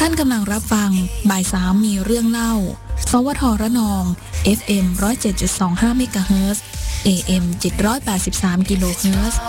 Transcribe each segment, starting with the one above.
ท่านกำลังรับฟังบ่าย3มีเรื่องเล่าสวทระนอง FM 107.25 เมกะเฮิรตซ์ AM 783 กิโลเฮิรตซ์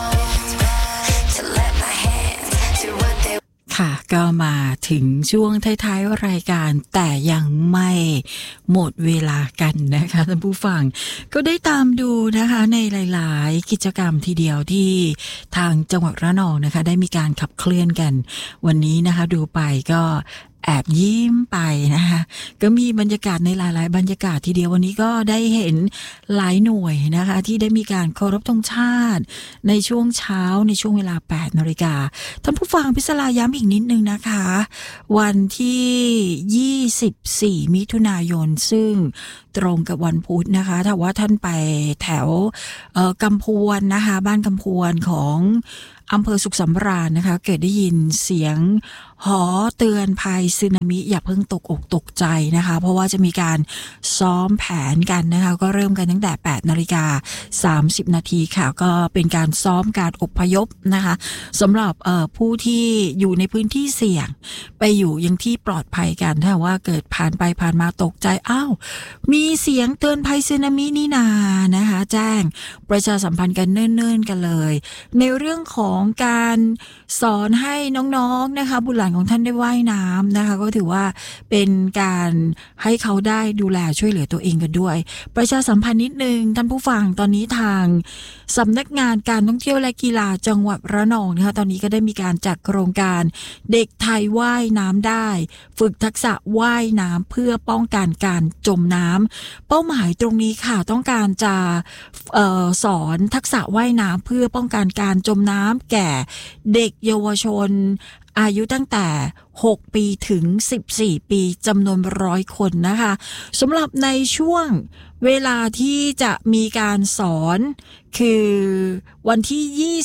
ค่ะก็มาถึงช่วงท้ายๆรายการแต่ยังไม่หมดเวลากันนะคะท่านผู้ฟังก็ได้ตามดูนะคะในหลายๆกิจกรรมทีเดียวที่ทางจังหวัดระนองนะคะได้มีการขับเคลื่อนกันวันนี้นะคะดูไปก็แอบยิ้มไปนะคะก็มีบรรยากาศในหลายๆบรรยากาศทีเดียววันนี้ก็ได้เห็นหลายหน่วยนะคะที่ได้มีการเคารพธงชาติในช่วงเช้าในช่วงเวลา 8 นาฬิกาท่านผู้ฟังพิศราย้ำอีกนิดนึงนะคะวันที่24มิถุนายนซึ่งตรงกับวันพุธนะคะถ้าว่าท่านไปแถวกำพวนนะคะบ้านกำพวนของอำเภอสุขสำราญนะคะเกิดได้ยินเสียงหอเตือนภัยสึนามิอย่าเพิ่งตกอกตกใจนะคะเพราะว่าจะมีการซ้อมแผนกันนะคะก็เริ่มกันตั้งแต่ 8:30 นาทีค่ะก็เป็นการซ้อมการอพยพนะคะสำหรับผู้ที่อยู่ในพื้นที่เสี่ยงไปอยู่ยังที่ปลอดภัยกันถ้าว่าเกิดผ่านไปผ่านมาตกใจอ้าวมีเสียงเตือนภัยสึนามินี่นานะคะแจ้งประชาสัมพันธ์กันเนิ่นๆกันเลยในเรื่องของการสอนให้น้องๆนะคะบุตรหลานของท่านได้ว่ายน้ำนะคะก็ถือว่าเป็นการให้เขาได้ดูแลช่วยเหลือตัวเองกันด้วยประชาสัมพันธ์นิดนึงท่านผู้ฟังตอนนี้ทางสำนักงานการท่องเที่ยวและกีฬาจังหวัดระนองนะคะตอนนี้ก็ได้มีการจัดโครงการเด็กไทยว่ายน้ำได้ฝึกทักษะว่ายน้ำเพื่อป้องกันการจมน้ำเป้าหมายตรงนี้ค่ะต้องการจะสอนทักษะว่ายน้ำเพื่อป้องกันการจมน้ำแก่เด็กเยาวชนอายุตั้งแต่6 ปีถึง14 ปีจำนวน100 คนนะคะสำหรับในช่วงเวลาที่จะมีการสอนคือวันที่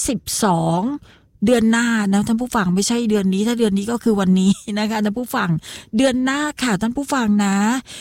22เดือนหน้านะท่านผู้ฟังไม่ใช่เดือนนี้ถ้าเดือนนี้ก็คือวันนี้นะคะท่านผู้ฟังเดือนหน้าค่ะท่านผู้ฟังนะ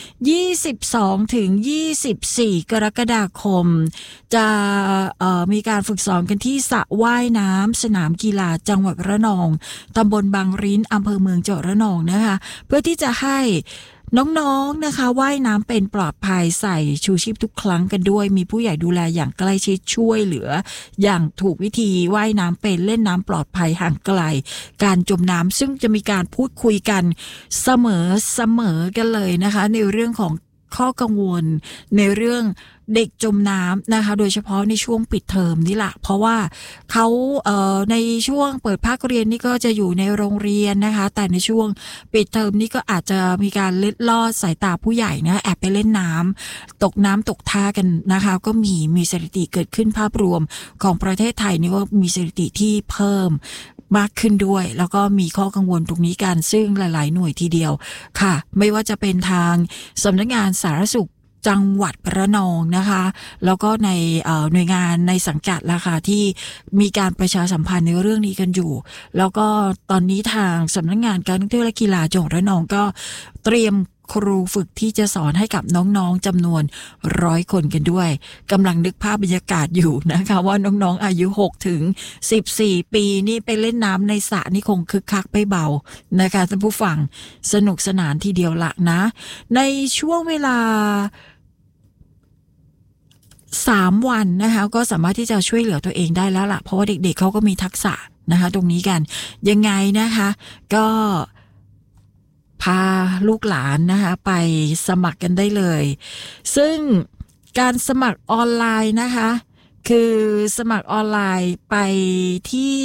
22ถึง24กรกฎาคมจะมีการฝึกสอนกันที่สระว่ายน้ำสนามกีฬาจังหวัดระนองตำบลบางริ้นอำเภอเมืองจังหวัดระนองนะคะเพื่อที่จะให้น้องๆนะคะว่ายน้ำเป็นปลอดภัยใส่ชูชีพทุกครั้งกันด้วยมีผู้ใหญ่ดูแลอย่างใกล้ชิดช่วยเหลืออย่างถูกวิธีว่ายน้ำเป็นเล่นน้ำปลอดภัยห่างไกลการจมน้ำซึ่งจะมีการพูดคุยกันเสมอกันเลยนะคะในเรื่องของข้อกังวลในเรื่องเด็กจมน้ำนะคะโดยเฉพาะในช่วงปิดเทอมนี่แหละเพราะว่าเขาในช่วงเปิดภาคเรียนนี่ก็จะอยู่ในโรงเรียนนะคะแต่ในช่วงปิดเทอมนี่ก็อาจจะมีการเล็ดลอดสายตาผู้ใหญ่นะแอบไปเล่นน้ำตกน้ำตกท่ากันนะคะก็มีสถิติเกิดขึ้นภาพรวมของประเทศไทยนี่ก็มีสถิติที่เพิ่มมากขึ้นด้วยแล้วก็มีข้อกังวลตรงนี้กันซึ่งหลายๆหน่วยทีเดียวค่ะไม่ว่าจะเป็นทางสำนักงานสาธารณสุขจังหวัดระนองนะคะแล้วก็ในหน่วยงานในสังกัดละค่ะที่มีการประชาสัมพันธ์ในเรื่องนี้กันอยู่แล้วก็ตอนนี้ทางสำนักงานการท่องเที่ยวและกีฬาจังหวัดระนองก็เตรียมครูฝึกที่จะสอนให้กับน้องๆจำนวน100 คนกันด้วยกำลังนึกภาพบรรยากาศอยู่นะคะว่าน้องๆอายุ6ถึง14 ปีนี่ไปเล่นน้ำในสระนี่คงคึกคักไม่เบานะคะท่านผู้ฟังสนุกสนานทีเดียวละนะในช่วงเวลา3 วันนะคะก็สามารถที่จะช่วยเหลือตัวเองได้แล้วล่ะเพราะว่าเด็กๆเขาก็มีทักษะนะคะตรงนี้กันยังไงนะคะก็พาลูกหลานนะคะไปสมัครกันได้เลยซึ่งการสมัครออนไลน์นะคะคือสมัครออนไลน์ไปที่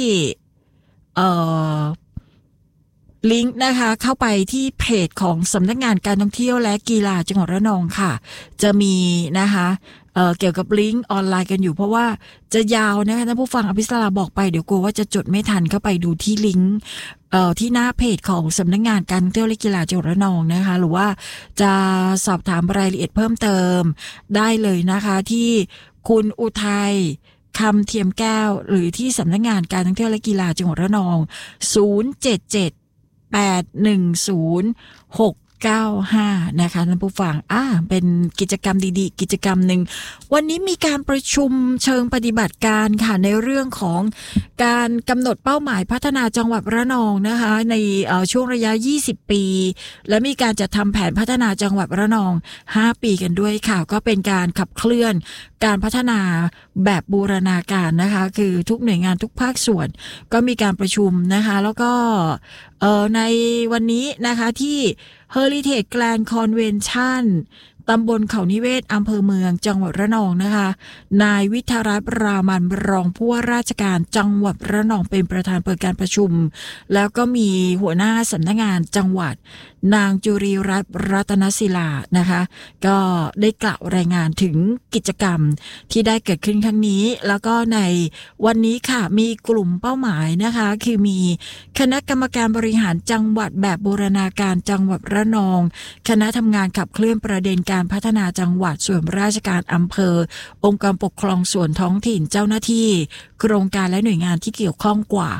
ลิงก์นะคะเข้าไปที่เพจของสำนักงานการท่องเที่ยวและกีฬาจังหวัดระนองค่ะจะมีนะคะเกี่ยวกับลิงก์ออนไลน์กันอยู่เพราะว่าจะยาวนะคะท่านผู้ฟังอภิสราบอกไปเดี๋ยวกลัวว่าจะจดไม่ทันเข้าไปดูที่ลิงก์ที่หน้าเพจของสำนักงานการท่องเที่ยวและกีฬาจังหวัดระนองนะคะหรือว่าจะสอบถามรายละเอียดเพิ่มเติมได้เลยนะคะที่คุณอุทัยคำเทียมแก้วหรือที่สำนักงานการท่องเที่ยวและกีฬาจังหวัดระนอง077 810 6 95นะคะท่านผู้ฟังเป็นกิจกรรมดีๆกิจกรรมหนึ่งวันนี้มีการประชุมเชิงปฏิบัติการค่ะในเรื่องของการกำหนดเป้าหมายพัฒนาจังหวัดระนองนะคะในช่วงระยะ20ปีและมีการจัดทำแผนพัฒนาจังหวัดระนอง5ปีกันด้วยค่ะก็เป็นการขับเคลื่อนการพัฒนาแบบบูรณาการนะคะคือทุกหน่วยงานทุกภาคส่วนก็มีการประชุมนะคะแล้วก็ในวันนี้นะคะที่ Heritage Grand Convention ตำบลเขานิเวศอำเภอเมืองจังหวัดระนองนะคะนายวิทยรัตน์รามันรองผู้ว่าราชการจังหวัดระนองเป็นประธานเปิดการประชุมแล้วก็มีหัวหน้าสำนักงานจังหวัดนางจุรีรัตน์รัตนศิลานะคะก็ได้กล่าวรายงานถึงกิจกรรมที่ได้เกิดขึ้นครั้งนี้แล้วก็ในวันนี้ค่ะมีกลุ่มเป้าหมายนะคะคือมีคณะกรรมการบริหารจังหวัดแบบบูรณาการจังหวัดระนองคณะทำงานขับเคลื่อนประเด็นการพัฒนาจังหวัดส่วนราชการอำเภอองค์การปกครองส่วนท้องถิ่นเจ้าหน้าที่โครงการและหน่วยงานที่เกี่ยวข้องกว่า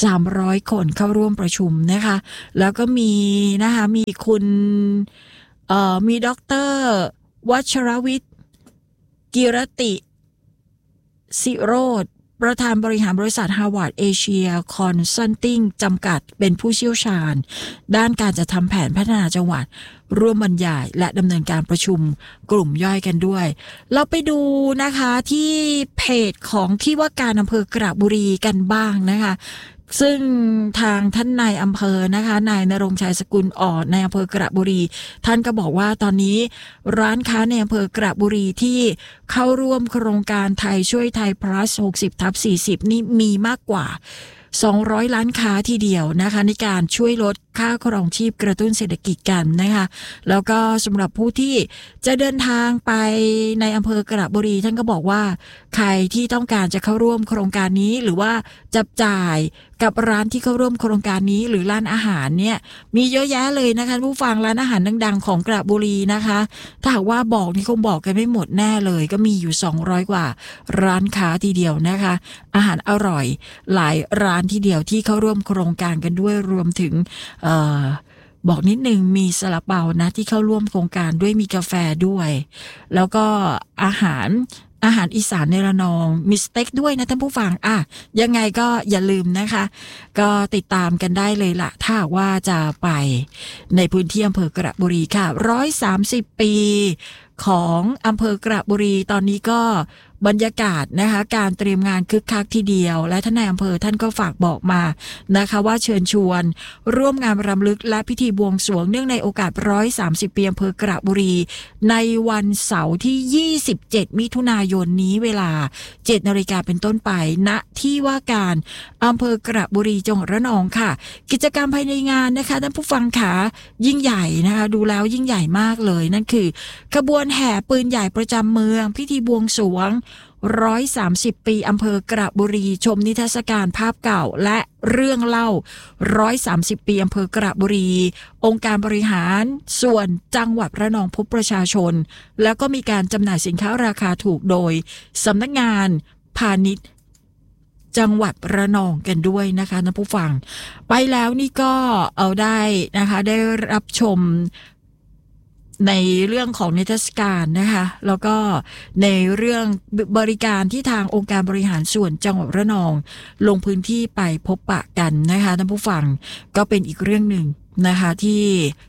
300คนเข้าร่วมประชุมนะคะแล้วก็มีนะคะมีคุณมีดร.วัชรวิทย์กิรติศิโรจน์ประธานบริหารบริษัท Harvard Asia Consulting จำกัดเป็นผู้เชี่ยวชาญด้านการจัดทำแผนพัฒนาจังหวัดร่วมบรรยายและดำเนินการประชุมกลุ่มย่อยกันด้วยเราไปดูนะคะที่เพจของที่ว่าการอำเภอกระบุรีกันบ้างนะคะซึ่งทางท่านนายอำเภอนะคะนายณรงค์ชัยสกุลอ่อนในอำเภอกระบุรีท่านก็บอกว่าตอนนี้ร้านค้าในอำเภอกระบุรีที่เข้าร่วมโครงการไทยช่วยไทย plus 60/40 นี่มีมากกว่า200 ล้านค้าทีเดียวนะคะในการช่วยลดค่าครองชีพกระตุ้นเศรษฐกิจกันนะคะแล้วก็สำหรับผู้ที่จะเดินทางไปในอำเภอกระบุรีท่านก็บอกว่าใครที่ต้องการจะเข้าร่วมโครงการนี้หรือว่าจับจ่ายกับร้านที่เข้าร่วมโครงการนี้หรือร้านอาหารเนี่ยมีเยอะแยะเลยนะคะผู้ฟังร้านอาหารดังๆของกระบุรีนะคะถ้าหากว่าบอกนี่คงบอกกันไม่หมดแน่เลยก็มีอยู่200 กว่าร้านค้าทีเดียวนะคะอาหารอร่อยหลายร้านทีเดียวที่เข้าร่วมโครงการกันด้วยรวมถึงบอกนิดนึงมีซาลาเปานะที่เข้าร่วมโครงการด้วยมีกาแฟด้วยแล้วก็อาหารอีสานในระนองมีสเต็กด้วยนะท่านผู้ฟังยังไงก็อย่าลืมนะคะก็ติดตามกันได้เลยล่ะถ้าว่าจะไปในพื้นที่อำเภอกระบุรีค่ะ130 ปีของอำเภอกระบุรีตอนนี้ก็บรรยากาศนะคะการเตรียมงานคึกคักทีเดียวและท่านนายอำเภอท่านก็ฝากบอกมานะคะว่าเชิญชวนร่วมงานรำลึกและพิธีบวงสรวงเนื่องในโอกาส130 ปีอำเภอกระบุรีในวันเสาร์ที่27 มิถุนายนนี้เวลา 7 นาฬิกาเป็นต้นไปณที่ว่าการอำเภอกระบุรีจังหวัดระนองค่ะกิจกรรมภายในงานนะคะท่านผู้ฟังขายิ่งใหญ่นะคะดูแล้วยิ่งใหญ่มากเลยนั่นคือขบวนแห่ปืนใหญ่ประจำเมืองพิธีบวงสรวง130 ปีอำเภอกระบุรีชมนิทรรศการภาพเก่าและเรื่องเล่า130 ปีอำเภอกระบุรีองค์การบริหารส่วนจังหวัดระนองพบประชาชนแล้วก็มีการจำหน่ายสินค้าราคาถูกโดยสำนักงานพาณิชย์จังหวัดระนองกันด้วยนะคะท่านผู้ฟังไปแล้วนี่ก็เอาได้นะคะได้รับชมในเรื่องของนิทรรศการนะคะแล้วก็ในเรื่องบริการที่ทางองค์การบริหารส่วนจังหวัดระนองลงพื้นที่ไปพบปะกันนะคะท่านผู้ฟังก็เป็นอีกเรื่องหนึ่งนะคะที่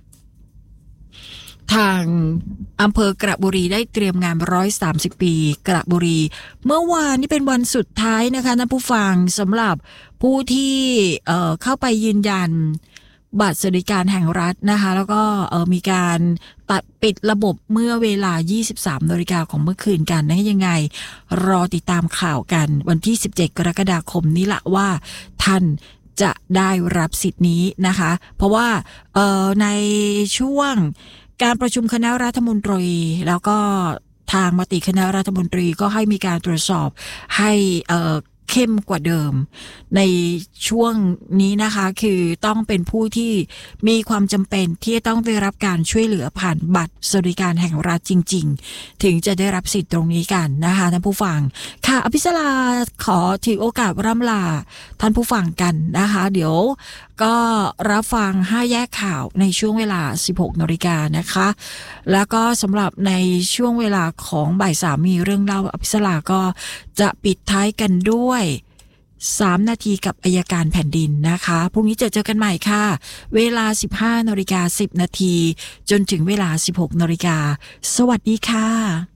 ทางอำเภอกระบุรีได้เตรียมงาน130 ปีกระบุรีเมื่อวานนี้เป็นวันสุดท้ายนะคะท่านผู้ฟังสำหรับผู้ที่เข้าไปยืนยันบัตรสวัสดิการแห่งรัฐนะคะแล้วก็มีการตัดปิดระบบเมื่อเวลา 23 นาฬิกาของเมื่อคืนกันนะยังไงรอติดตามข่าวกันวันที่17 กรกฎาคมนี้ละว่าท่านจะได้รับสิทธินี้นะคะเพราะว่าในช่วงการประชุมคณะรัฐมนตรีแล้วก็ทางมติคณะรัฐมนตรีก็ให้มีการตรวจสอบให้เข้มกว่าเดิมในช่วงนี้นะคะคือต้องเป็นผู้ที่มีความจำเป็นที่ต้องได้รับการช่วยเหลือผ่านบัตรสวัสดิการแห่งรัฐจริงๆถึงจะได้รับสิทธิ์ตรงนี้กันนะคะท่านผู้ฟังค่ะอภิสราขอถือโอกาสร่ำลาท่านผู้ฟังกันนะคะเดี๋ยวก็รับฟัง5แยกข่าวในช่วงเวลา 16 น.นะคะแล้วก็สำหรับในช่วงเวลาของบ่าย3มีเรื่องเล่าอภิสราก็จะปิดท้ายกันด้วย3นาทีกับอัยการแผ่นดินนะคะพรุ่งนี้เจอกันใหม่ค่ะเวลา 15:10 น.จนถึงเวลา 16 น.สวัสดีค่ะ